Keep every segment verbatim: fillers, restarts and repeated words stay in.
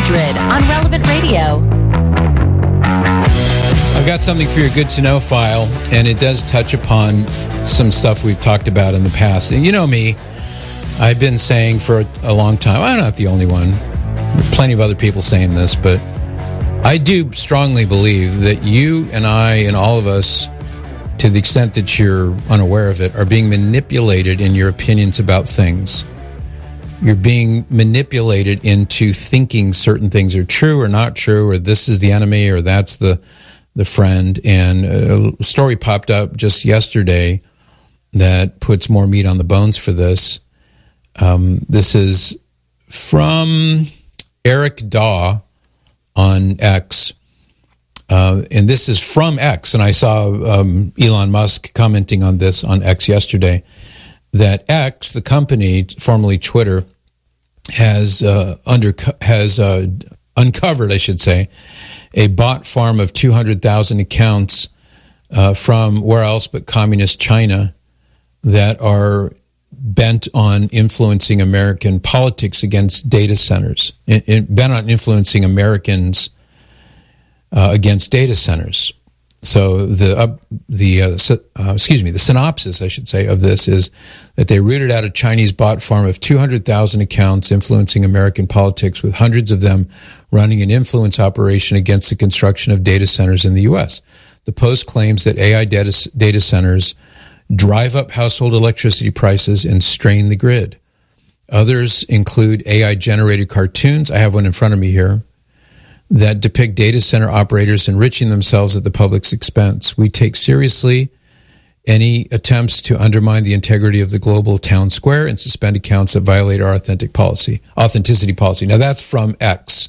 Madrid on Relevant Radio. I've got something for your good to know file, and it does touch upon some stuff we've talked about in the past. And you know me, I've been saying for a long time, I'm not the only one, there are plenty of other people saying this, but I do strongly believe that you and I and all of us, to the extent that you're unaware of it, are being manipulated in your opinions about things. You're being manipulated into thinking certain things are true or not true, or this is the enemy, or that's the the friend. And a story popped up just yesterday that puts more meat on the bones for this. Um, this is from Eric Daw on X. Uh, and this is from X. And I saw um, Elon Musk commenting on this on X yesterday, that X, the company, formerly Twitter, has uh, under has uh, uncovered, I should say, a bot farm of two hundred thousand accounts uh, from where else but communist China that are bent on influencing American politics against data centers, in, in, bent on influencing Americans uh, against data centers. So the uh, the uh, uh, excuse me, the synopsis, I should say, of this is that they rooted out a Chinese bot farm of two hundred thousand accounts influencing American politics, with hundreds of them running an influence operation against the construction of data centers in the U S. The Post claims that A I data, data centers drive up household electricity prices and strain the grid. Others include A I-generated cartoons. I have one in front of me here that depict data center operators enriching themselves at the public's expense. We take seriously any attempts to undermine the integrity of the global town square and suspend accounts that violate our authentic policy, authenticity policy. Now, that's from X.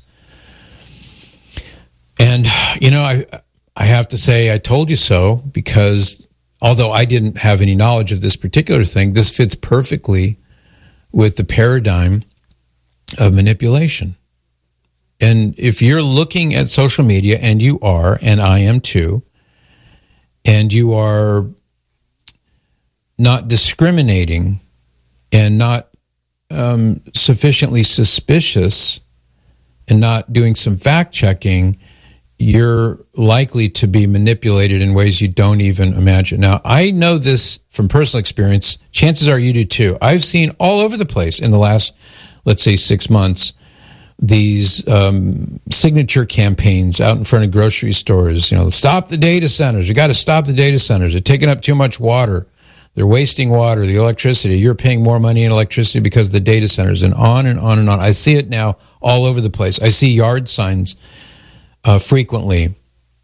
And, you know, I I have to say I told you so, because although I didn't have any knowledge of this particular thing, this fits perfectly with the paradigm of manipulation. And if you're looking at social media, and you are, and I am too, and you are not discriminating and not um, sufficiently suspicious and not doing some fact-checking, you're likely to be manipulated in ways you don't even imagine. Now, I know this from personal experience. Chances are you do too. I've seen all over the place in the last, let's say, six months, these um, signature campaigns out in front of grocery stores. You know, stop the data centers. You got to stop the data centers. They're taking up too much water. They're wasting water, the electricity. You're paying more money in electricity because of the data centers, and on and on and on. I see it now all over the place. I see yard signs uh, frequently.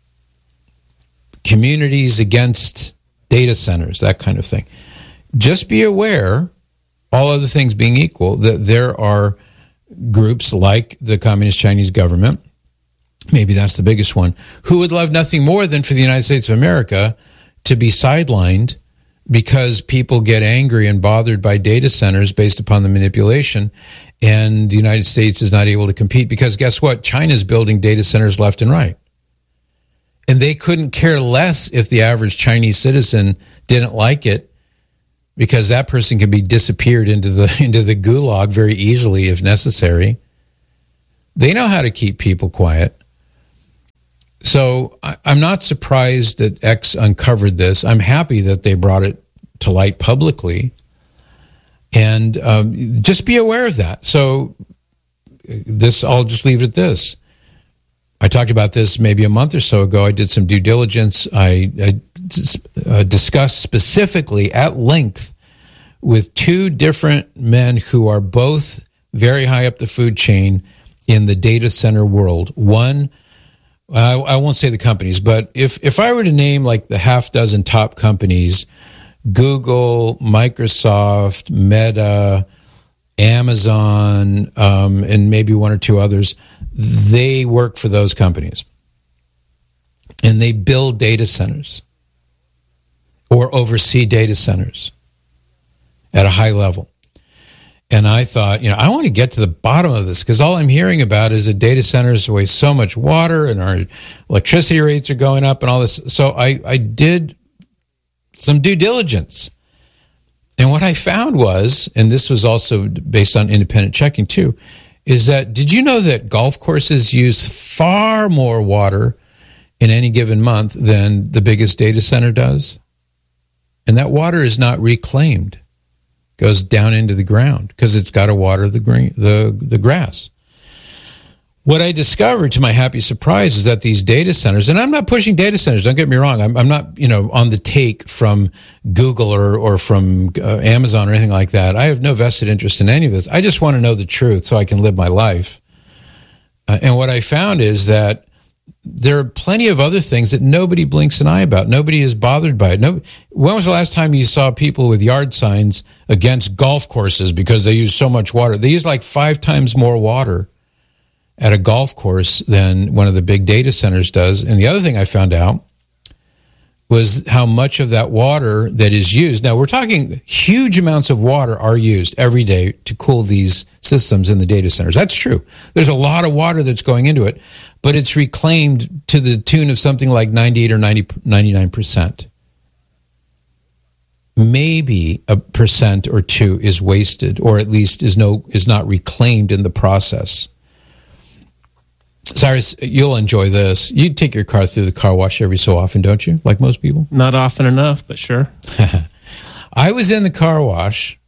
Communities against data centers, that kind of thing. Just be aware, all other things being equal, that there are groups like the Communist Chinese government, maybe that's the biggest one, who would love nothing more than for the United States of America to be sidelined because people get angry and bothered by data centers based upon the manipulation, and the United States is not able to compete because guess what? China's building data centers left and right. And they couldn't care less if the average Chinese citizen didn't like it, because that person can be disappeared into the into the gulag very easily if necessary. They know how to keep people quiet. So I, I'm not surprised that X uncovered this. I'm happy that they brought it to light publicly. And um, just be aware of that. So this, I'll just leave it at this. I talked about this maybe a month or so ago. I did some due diligence. I, I uh, discussed specifically at length with two different men who are both very high up the food chain in the data center world. One, I, I won't say the companies, but if, if I were to name like the half dozen top companies, Google, Microsoft, Meta, Amazon, um, and maybe one or two others, they work for those companies. And they build data centers or oversee data centers at a high level. And I thought, you know, I want to get to the bottom of this, because all I'm hearing about is that data centers waste so much water and our electricity rates are going up and all this. So I, I did some due diligence. And what I found was, and this was also based on independent checking too, is that, did you know that golf courses use far more water in any given month than the biggest data center does? And that water is not reclaimed. It goes down into the ground because it's got to water the green, the, the grass. What I discovered, to my happy surprise, is that these data centers, and I'm not pushing data centers, don't get me wrong, I'm, I'm not, you know, on the take from Google or, or from uh, Amazon or anything like that. I have no vested interest in any of this. I just want to know the truth so I can live my life. Uh, and what I found is that there are plenty of other things that nobody blinks an eye about. Nobody is bothered by it. No, when was the last time you saw people with yard signs against golf courses because they use so much water? They use like five times more water at a golf course than one of the big data centers does. And the other thing I found out was how much of that water that is used. Now, we're talking huge amounts of water are used every day to cool these systems in the data centers. That's true. There's a lot of water that's going into it, but it's reclaimed to the tune of something like ninety-eight or ninety, ninety-nine percent. Maybe a percent or two is wasted, or at least is no is not reclaimed in the process. Cyrus, you'll enjoy this. You take your car through the car wash every so often, don't you? Like most people? Not often enough, but sure. I was in the car wash,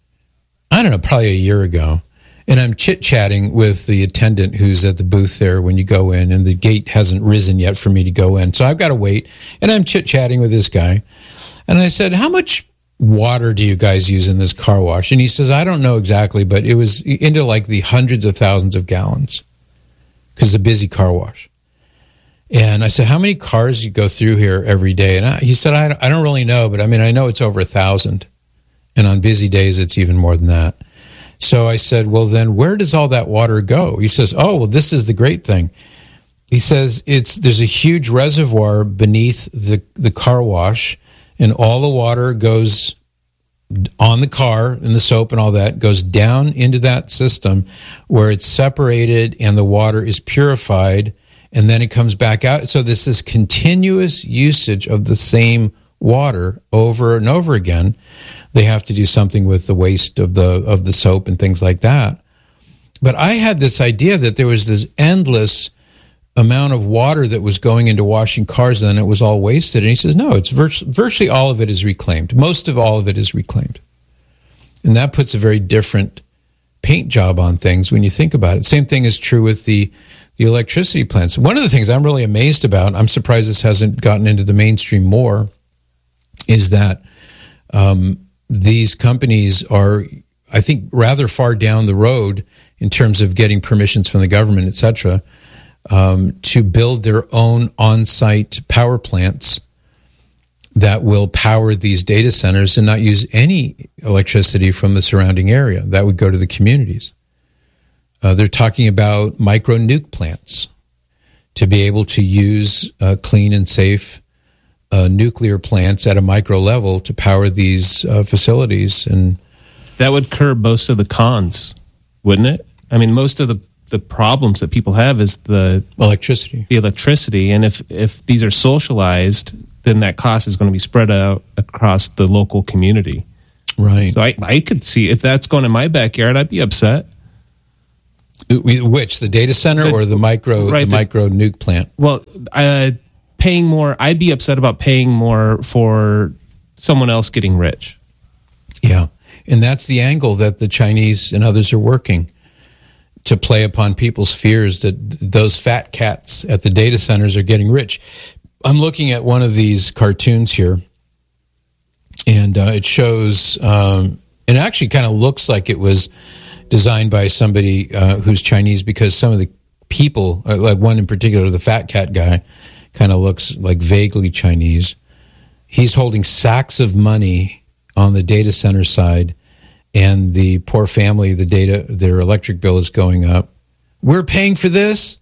I don't know, probably a year ago, and I'm chit-chatting with the attendant who's at the booth there when you go in, and the gate hasn't risen yet for me to go in. So I've got to wait, and I'm chit-chatting with this guy. And I said, how much water do you guys use in this car wash? And he says, I don't know exactly, but it was into like the hundreds of thousands of gallons. Because it's a busy car wash. And I said, how many cars you go through here every day? And I, he said, I, I don't really know, but I mean, I know it's over a thousand. And on busy days, it's even more than that. So I said, well, then where does all that water go? He says, oh, well, this is the great thing. He says, it's there's a huge reservoir beneath the, the car wash, and all the water goes on the car and the soap and all that goes down into that system where it's separated and the water is purified, and then it comes back out. So this is continuous usage of the same water over and over again. They have to do something with the waste of the of the soap and things like that. But I had this idea that there was this endless amount of water that was going into washing cars, and then it was all wasted. And he says, no, it's virtu- virtually all of it is reclaimed. Most of all of it is reclaimed. And that puts a very different paint job on things when you think about it. Same thing is true with the, the electricity plants. One of the things I'm really amazed about, I'm surprised this hasn't gotten into the mainstream more, is that um, these companies are, I think, rather far down the road in terms of getting permissions from the government, et cetera, Um, to build their own on-site power plants that will power these data centers and not use any electricity from the surrounding area. That would go to the communities. Uh, they're talking about micro nuke plants to be able to use uh, clean and safe uh, nuclear plants at a micro level to power these uh, facilities. And that would curb most of the cons, wouldn't it? I mean, most of the the problems that people have is the electricity. The electricity, and if if these are socialized, then that cost is going to be spread out across the local community. Right. So I, I could see if that's going in my backyard, I'd be upset. Which, the data center the, or the micro right, the, the micro nuke plant? Well, uh, paying more. I'd be upset about paying more for someone else getting rich. Yeah, and that's the angle that the Chinese and others are working to play upon people's fears that those fat cats at the data centers are getting rich. I'm looking at one of these cartoons here, and uh, it shows, um, it actually kind of looks like it was designed by somebody uh, who's Chinese, because some of the people, uh, like one in particular, the fat cat guy, kind of looks like vaguely Chinese. He's holding sacks of money on the data center side, and the poor family, the data, their electric bill is going up. We're paying for this.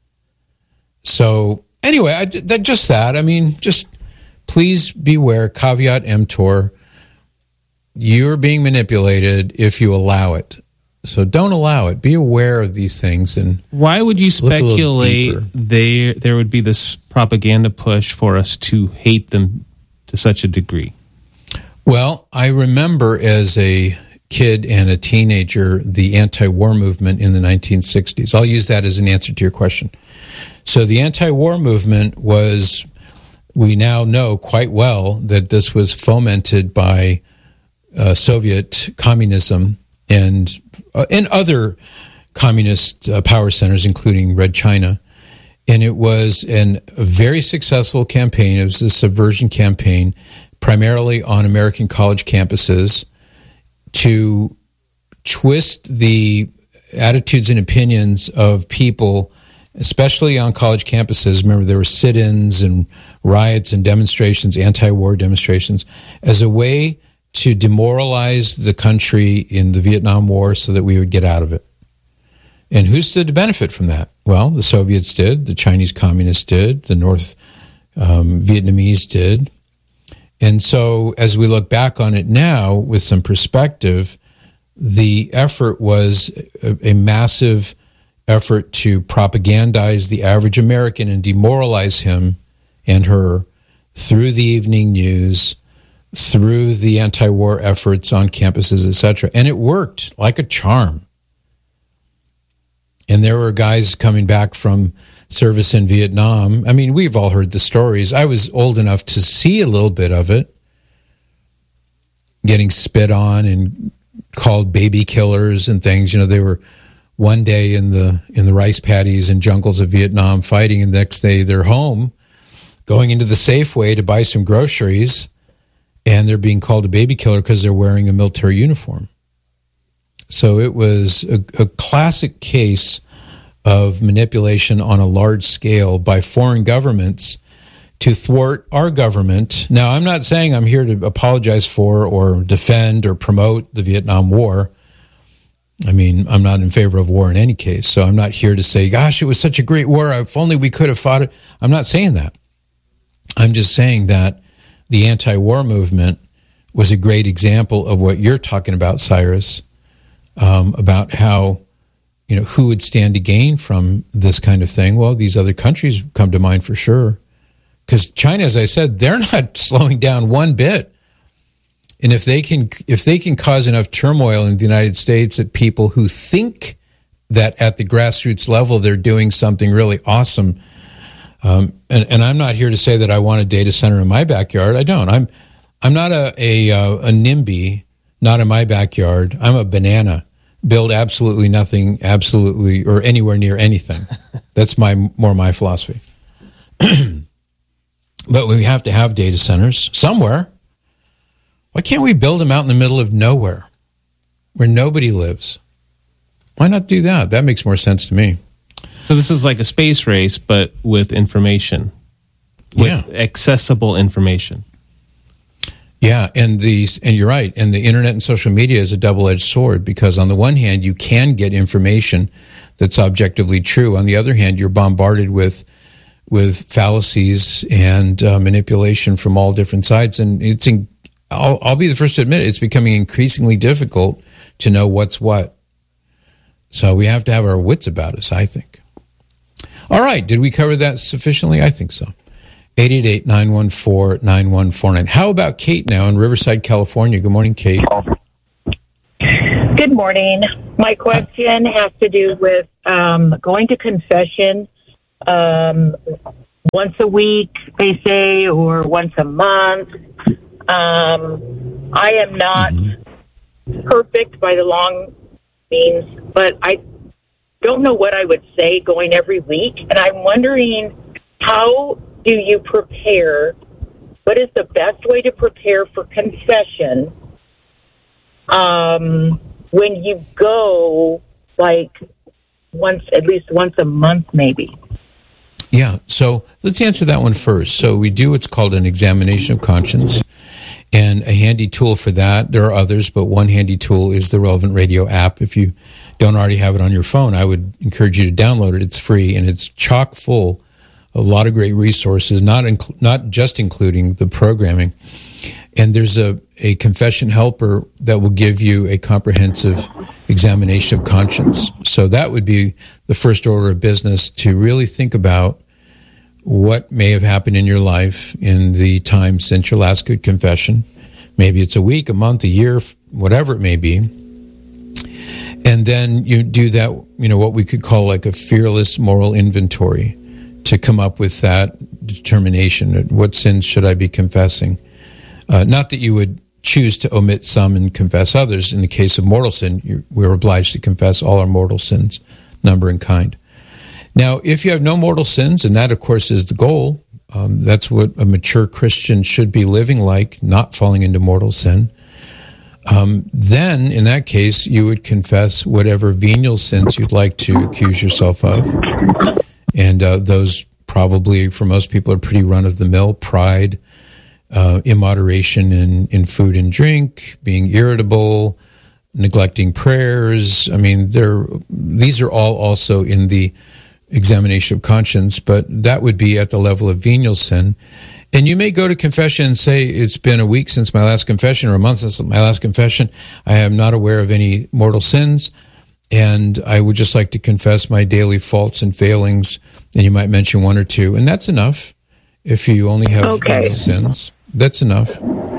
So anyway, I, that, just that. I mean, just please beware, caveat emptor. You're being manipulated if you allow it. So don't allow it. Be aware of these things. And why would you speculate there there would be this propaganda push for us to hate them to such a degree? Well, I remember as a kid and a teenager the anti-war movement in the nineteen sixties. I'll use that as an answer to your question. So the anti-war movement was, we now know quite well that this was fomented by uh, Soviet communism and uh, and other communist uh, power centers, including Red China. And it was an, a very successful campaign. It was a subversion campaign, primarily on American college campuses, to twist the attitudes and opinions of people, especially on college campuses. Remember, there were sit-ins and riots and demonstrations, anti-war demonstrations, as a way to demoralize the country in the Vietnam War so that we would get out of it. And who stood to benefit from that? Well, the Soviets did, the Chinese communists did, the North um, Vietnamese did. And so as we look back on it now with some perspective, the effort was a, a massive effort to propagandize the average American and demoralize him and her through the evening news, through the anti-war efforts on campuses, et cetera. And it worked like a charm. And there were guys coming back from service in Vietnam. I mean, we've all heard the stories. I was old enough to see a little bit of it, getting spit on and called baby killers and things. You know, they were one day in the in the rice paddies and jungles of Vietnam fighting, and the next day they're home, going into the Safeway to buy some groceries, and they're being called a baby killer because they're wearing a military uniform. So it was a, a classic case of manipulation on a large scale by foreign governments to thwart our government. Now, I'm not saying I'm here to apologize for or defend or promote the Vietnam War. I mean, I'm not in favor of war in any case, so I'm not here to say, gosh, it was such a great war, if only we could have fought it. I'm not saying that. I'm just saying that the anti-war movement was a great example of what you're talking about, Cyrus, um, about how, you know, who would stand to gain from this kind of thing. Well, these other countries come to mind for sure. Because China, as I said, they're not slowing down one bit. And if they can if they can cause enough turmoil in the United States that people who think that at the grassroots level they're doing something really awesome, um, and, and I'm not here to say that I want a data center in my backyard. I don't. I'm I'm not a a, a NIMBY, not in my backyard. I'm a banana. Build absolutely nothing, absolutely, or anywhere near anything. That's my more my philosophy. But we have to have data centers somewhere. Why can't we build them out in the middle of nowhere where nobody lives? Why not do that? That makes more sense to me. So this is like a space race, but with information, with yeah. accessible information. Yeah, and these, and you're right. And the internet and social media is a double-edged sword because on the one hand, you can get information that's objectively true. On the other hand, you're bombarded with with fallacies and uh, manipulation from all different sides. And it's, in, I'll, I'll be the first to admit it, it's becoming increasingly difficult to know what's what. So we have to have our wits about us, I think. All right, did we cover that sufficiently? I think so. eight eight eight, nine one four, nine one four nine. How about Kate now in Riverside, California? Good morning, Kate. Good morning. My question has to do with um, going to confession um, once a week, they say, or once a month. Um, I am not mm-hmm. perfect by the long means, but I don't know what I would say going every week. And I'm wondering, how do you prepare? What is the best way to prepare for confession um, when you go like once, at least once a month, maybe? Yeah, so let's answer that one first. So we do what's called an examination of conscience, and a handy tool for that, there are others, but one handy tool is the Relevant Radio app. If you don't already have it on your phone, I would encourage you to download it. It's free, and it's chock full of a lot of great resources, not inc- not just including the programming. And there's a, a confession helper that will give you a comprehensive examination of conscience. So that would be the first order of business, to really think about what may have happened in your life in the time since your last good confession. Maybe it's a week, a month, a year, whatever it may be. And then you do that, you know, what we could call like a fearless moral inventory to come up with that determination. What sins should I be confessing? Uh, not that you would choose to omit some and confess others. In the case of mortal sin, you're, we're obliged to confess all our mortal sins, number and kind. Now, if you have no mortal sins, and that, of course, is the goal, um, that's what a mature Christian should be living like, not falling into mortal sin, um, then, in that case, you would confess whatever venial sins you'd like to accuse yourself of. And uh, those probably, for most people, are pretty run-of-the-mill: pride, uh, immoderation in, in food and drink, being irritable, neglecting prayers. I mean, they're, these are all also in the examination of conscience, but that would be at the level of venial sin. And you may go to confession and say, it's been a week since my last confession or a month since my last confession. I am not aware of any mortal sins, and I would just like to confess my daily faults and failings. And you might mention one or two, and that's enough. If you only have okay. venial sins, that's enough.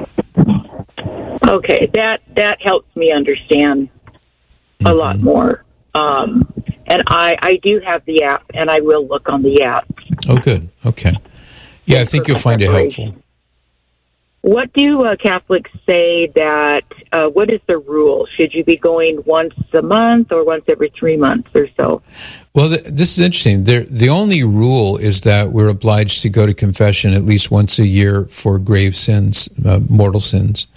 Okay, that, that helps me understand a mm-hmm. lot more. Um, and I, I do have the app, and I will look on the app. Oh, good. Okay. Yeah, I think you'll find it helpful. What do uh, Catholics say that, uh, what is the rule? Should you be going once a month or once every three months or so? Well, th- this is interesting. There, the only rule is that we're obliged to go to confession at least once a year for grave sins, uh, mortal sins.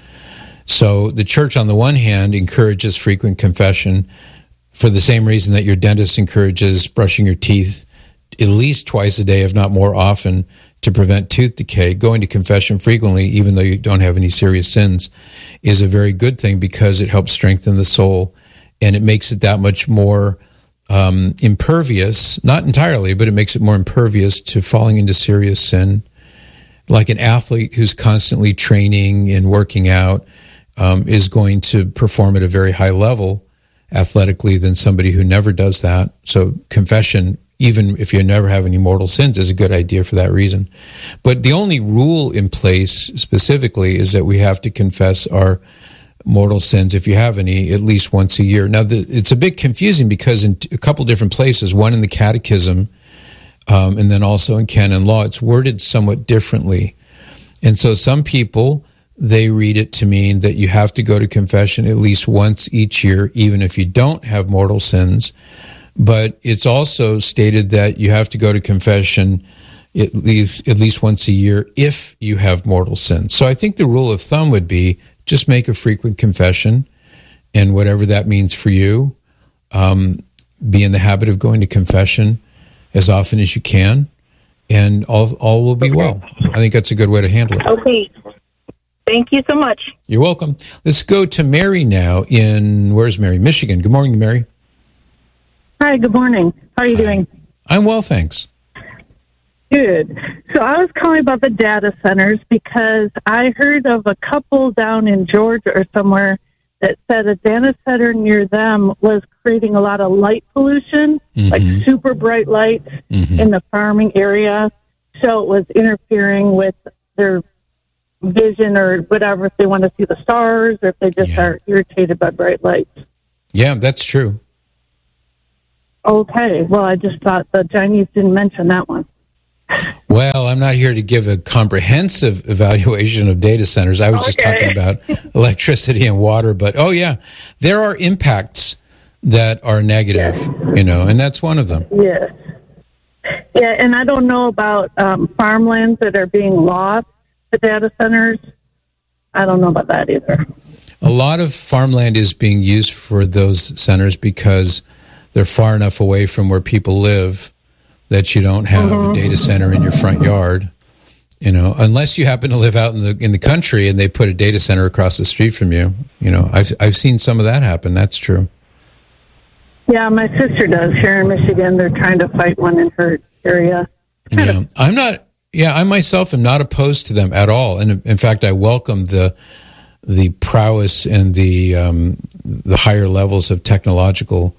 So the church, on the one hand, encourages frequent confession for the same reason that your dentist encourages brushing your teeth at least twice a day, if not more often, to prevent tooth decay. Going to confession frequently, even though you don't have any serious sins, is a very good thing because it helps strengthen the soul, and it makes it that much more um, impervious, not entirely, but it makes it more impervious to falling into serious sin. Like an athlete who's constantly training and working out um, is going to perform at a very high level athletically than somebody who never does that. So confession, even if you never have any mortal sins, is a good idea for that reason. But the only rule in place specifically is that we have to confess our mortal sins, if you have any, at least once a year. Now, the, it's a bit confusing because in a couple different places, one in the Catechism um, and then also in canon law, it's worded somewhat differently. And so some people, they read it to mean that you have to go to confession at least once each year, even if you don't have mortal sins. But it's also stated that you have to go to confession at least at least once a year if you have mortal sins. So I think the rule of thumb would be just make a frequent confession, and whatever that means for you, um, be in the habit of going to confession as often as you can, and all all will be okay. Well. I think that's a good way to handle it. Okay. Thank you so much. You're welcome. Let's go to Mary now in, where's Mary? Michigan. Good morning, Mary. Hi, good morning. How are you Hi. doing? I'm well, thanks. Good. So I was calling about the data centers because I heard of a couple down in Georgia or somewhere that said a data center near them was creating a lot of light pollution, mm-hmm. like super bright lights mm-hmm. in the farming area. So it was interfering with their vision or whatever, if they want to see the stars or if they just yeah. are irritated by bright lights. Yeah, that's true. Okay. Well, I just thought the Chinese didn't mention that one. Well, I'm not here to give a comprehensive evaluation of data centers. I was okay. just talking about electricity and water. But, oh, yeah, there are impacts that are negative, yes. you know, and that's one of them. Yes. Yeah, and I don't know about um, farmlands that are being lost to data centers. I don't know about that either. A lot of farmland is being used for those centers because they're far enough away from where people live that you don't have mm-hmm. a data center in your front yard. You know, unless you happen to live out in the in the country and they put a data center across the street from you. You know, I've I've seen some of that happen. That's true. Yeah, my sister does here in Michigan. They're trying to fight one in her area. Yeah, of- I'm not. Yeah, I myself am not opposed to them at all, and in fact, I welcome the the prowess and the um, the higher levels of technological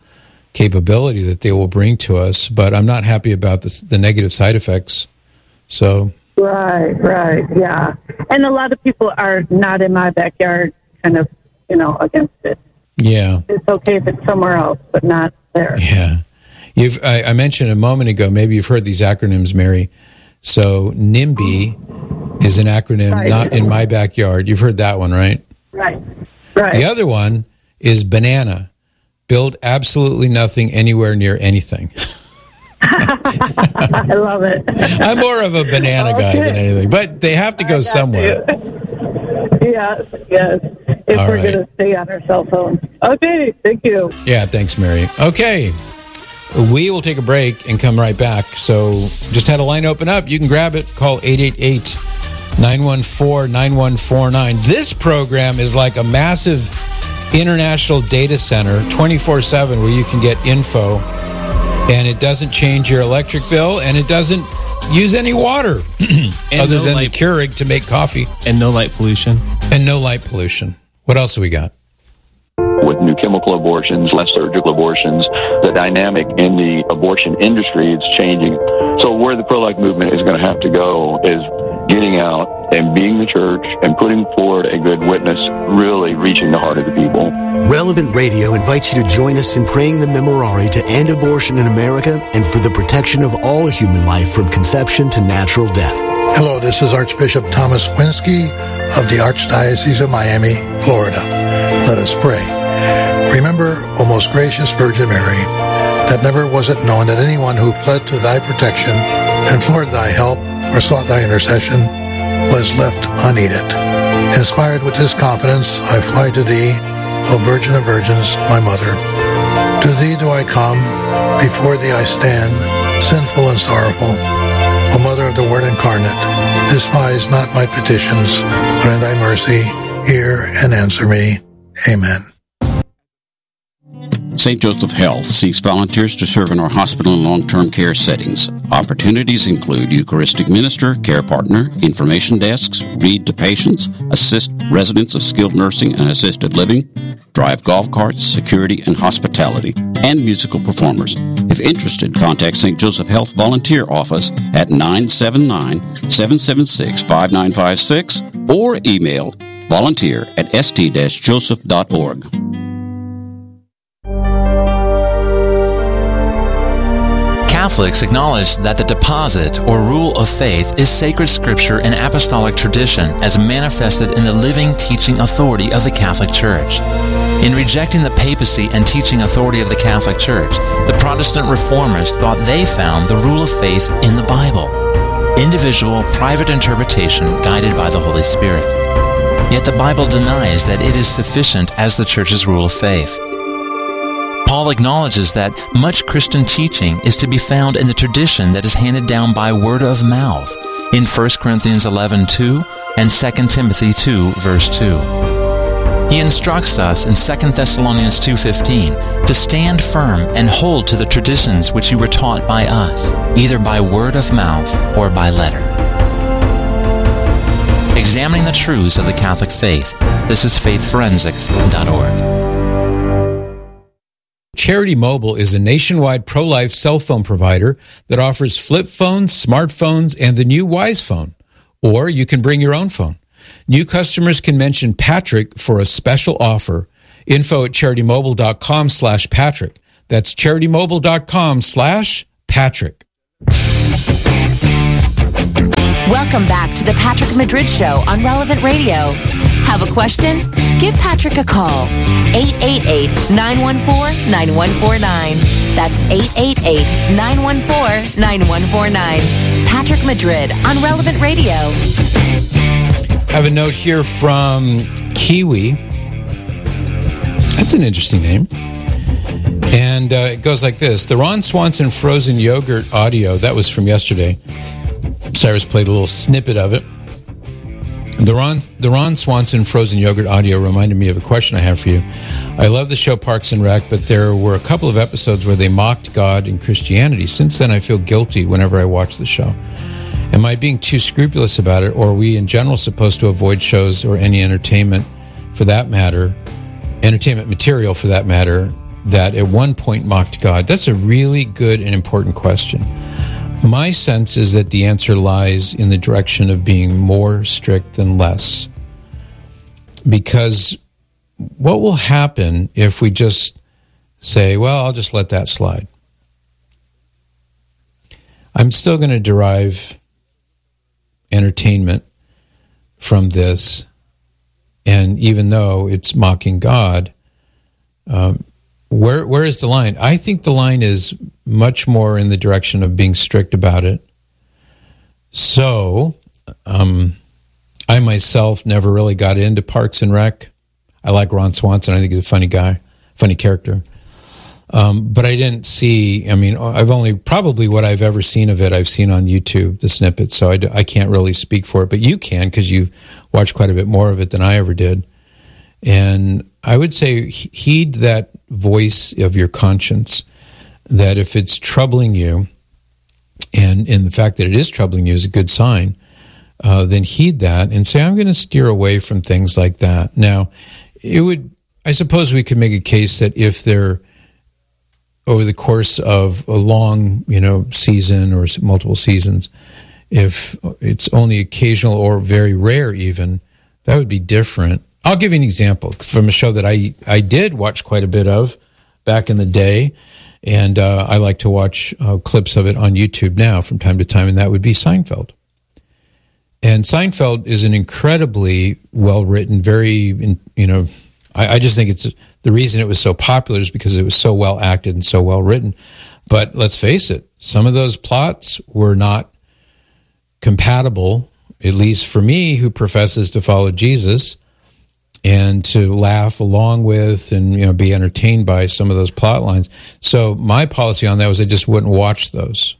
capability that they will bring to us. But I'm not happy about this, the negative side effects. So Right, right, yeah. And a lot of people are not in my backyard, kind of, you know, against it. Yeah. It's okay if it's somewhere else, but not there. Yeah. You've I, I mentioned a moment ago, maybe you've heard these acronyms, Mary. So NIMBY is an acronym, right. Not in my backyard. You've heard that one, right? Right, right. The other one is BANANA. Build absolutely nothing anywhere near anything. I love it. I'm more of a banana guy Okay. than anything, but they have to go somewhere. Yes, yes. If All we're right. going to stay on our cell phone. Okay, thank you. Yeah, thanks, Mary. Okay. We will take a break and come right back. So just had a line open up. You can grab it. Call eight eight eight, nine one four, nine one four nine. This program is like a massive international data center, twenty-four seven, where you can get info, and it doesn't change your electric bill, and it doesn't use any water other no than light- the Keurig to make coffee, And no light pollution. and no light pollution. What else do we got? With new chemical abortions, less surgical abortions, the dynamic in the abortion industry is changing. So where the pro-life movement is going to have to go is getting out and being the church and putting forward a good witness, really reaching the heart of the people. Relevant Radio invites you to join us in praying the Memorare to end abortion in America and for the protection of all human life from conception to natural death. Hello, this is Archbishop Thomas Winsky of the Archdiocese of Miami, Florida. Let us pray. Remember, O most gracious Virgin Mary, that never was it known that anyone who fled to thy protection, implored thy help, or sought thy intercession, was left unneeded. Inspired with this confidence, I fly to thee, O Virgin of Virgins, my Mother. To thee do I come, before thee I stand, sinful and sorrowful. O Mother of the Word incarnate, despise not my petitions, but in thy mercy hear and answer me. Amen. Saint Joseph Health seeks volunteers to serve in our hospital and long-term care settings. Opportunities include Eucharistic minister, care partner, information desks, read to patients, assist residents of skilled nursing and assisted living, drive golf carts, security and hospitality, and musical performers. If interested, contact Saint Joseph Health Volunteer Office at nine seven nine, seven seven six, five nine five six or email volunteer at s t joseph dot org. Catholics acknowledge that the deposit or rule of faith is sacred scripture and apostolic tradition as manifested in the living teaching authority of the Catholic Church. In rejecting the papacy and teaching authority of the Catholic Church, the Protestant reformers thought they found the rule of faith in the Bible. Individual, private interpretation guided by the Holy Spirit. Yet the Bible denies that it is sufficient as the Church's rule of faith. Paul acknowledges that much Christian teaching is to be found in the tradition that is handed down by word of mouth in First Corinthians eleven two and Second Timothy two, verse two. He instructs us in Second Thessalonians two fifteen to stand firm and hold to the traditions which you were taught by us, either by word of mouth or by letter. Examining the truths of the Catholic faith. This is faith forensics dot org. Charity Mobile is a nationwide pro-life cell phone provider that offers flip phones, smartphones, and the new Wise Phone. Or you can bring your own phone. New customers can mention Patrick for a special offer. Info at charitymobile.com slash Patrick. That's charitymobile.com slash Patrick. Welcome back to the Patrick Madrid Show on Relevant Radio. Have a question? Give Patrick a call. eight eight eight, nine one four, nine one four nine. That's eight eight eight, nine one four, nine one four nine. Patrick Madrid on Relevant Radio. I have a note here from Kiwi. That's an interesting name. And uh, it goes like this. The Ron Swanson frozen yogurt audio, that was from yesterday. Cyrus played a little snippet of it. The Ron, the Ron Swanson frozen yogurt audio reminded me of a question I have for you. I love the show Parks and Rec, but there were a couple of episodes where they mocked God and Christianity. Since then, I feel guilty whenever I watch the show. Am I being too scrupulous about it, or are we in general supposed to avoid shows or any entertainment for that matter, entertainment material for that matter, that at one point mocked God? That's a really good and important question. My sense is that the answer lies in the direction of being more strict than less. Because what will happen if we just say, well, I'll just let that slide? I'm still going to derive entertainment from this, and even though it's mocking God, um, where where is the line? I think the line is much more in the direction of being strict about it. So, um, I myself never really got into Parks and Rec. I like Ron Swanson. I think he's a funny guy, funny character. Um, but I didn't see, I mean, I've only, probably what I've ever seen of it, I've seen on YouTube, the snippets, so I, d- I can't really speak for it. But you can, because you watched quite a bit more of it than I ever did. And I would say heed that voice of your conscience, that if it's troubling you, and, and the fact that it is troubling you is a good sign, uh, then heed that and say, I'm going to steer away from things like that. Now, it would, I suppose we could make a case that if they're over the course of a long, you know, season or multiple seasons, if it's only occasional or very rare even, that would be different. I'll give you an example from a show that I, I did watch quite a bit of back in the day, and uh, I like to watch uh, clips of it on YouTube now from time to time, and that would be Seinfeld. And Seinfeld is an incredibly well-written, very, you know, I, I just think it's the reason it was so popular is because it was so well acted and so well written. But let's face it, some of those plots were not compatible, at least for me, who professes to follow Jesus, and to laugh along with and, you know, be entertained by some of those plot lines. So my policy on that was I just wouldn't watch those.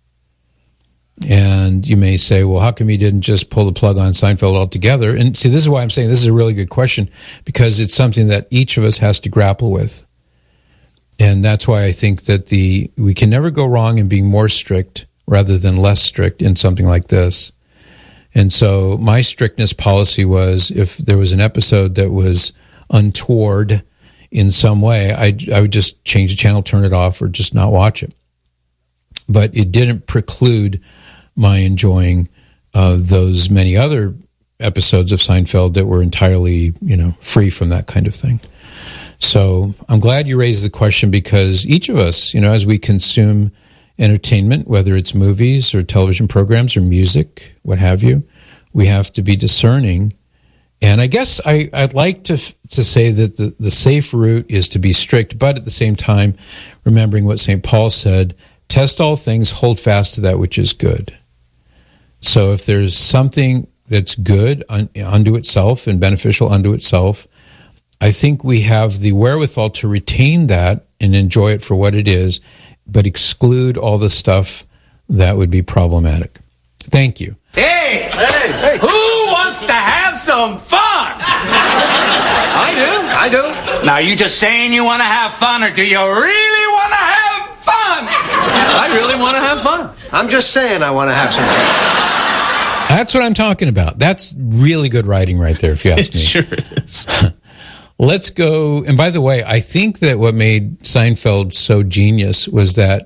And you may say, well, how come you didn't just pull the plug on Seinfeld altogether? And see, this is why I'm saying this is a really good question, because it's something that each of us has to grapple with. And that's why I think that the we can never go wrong in being more strict rather than less strict in something like this. And so my strictness policy was, if there was an episode that was untoward in some way, I, I would just change the channel, turn it off, or just not watch it. But it didn't preclude my enjoying uh, those many other episodes of Seinfeld that were entirely, you know, free from that kind of thing. So I'm glad you raised the question, because each of us, you know, as we consume entertainment, whether it's movies or television programs or music, what have you, we have to be discerning. And I guess I, I'd like to to say that the, the safe route is to be strict, but at the same time, remembering what Saint Paul said, test all things, hold fast to that which is good. So if there's something that's good un, unto itself and beneficial unto itself, I think we have the wherewithal to retain that and enjoy it for what it is, but exclude all the stuff that would be problematic. Thank you. Hey! Hey! Hey! Who wants to have some fun? I do. I do. Now, you just saying you want to have fun, or do you really want to have fun? I really want to have fun. I'm just saying I want to have some fun. That's what I'm talking about. That's really good writing right there, if you ask me. It sure is. Let's go. And by the way, I think that what made Seinfeld so genius was that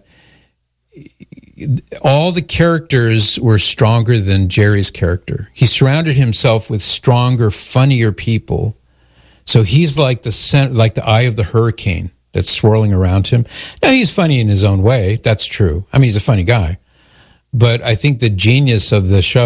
all the characters were stronger than Jerry's character. He surrounded himself with stronger, funnier people. So he's like the center, like the eye of the hurricane that's swirling around him. Now, he's funny in his own way. That's true. I mean, he's a funny guy. But I think the genius of the show